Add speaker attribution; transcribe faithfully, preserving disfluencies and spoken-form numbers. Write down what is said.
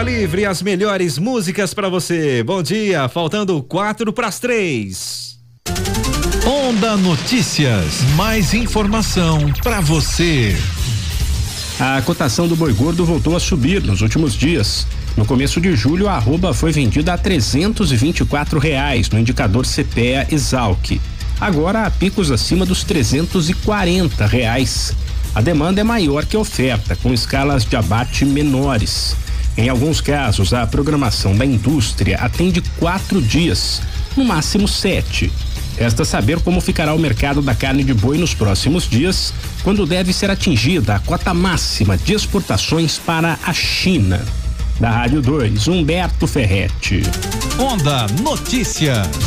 Speaker 1: Livre, as melhores músicas pra você. Bom dia, faltando quatro pras três.
Speaker 2: Onda Notícias, mais informação pra você.
Speaker 3: A cotação do boi gordo voltou a subir nos últimos dias. No começo de julho, a arroba foi vendida a trezentos e vinte e quatro reais no indicador C P E A Exalc. Agora há picos acima dos trezentos e quarenta reais. A demanda é maior que a oferta, com escalas de abate menores. Em alguns casos, a programação da indústria atende quatro dias, no máximo sete. Resta saber como ficará o mercado da carne de boi nos próximos dias, quando deve ser atingida a cota máxima de exportações para a China. Da Rádio dois, Humberto Ferretti.
Speaker 2: Onda Notícias.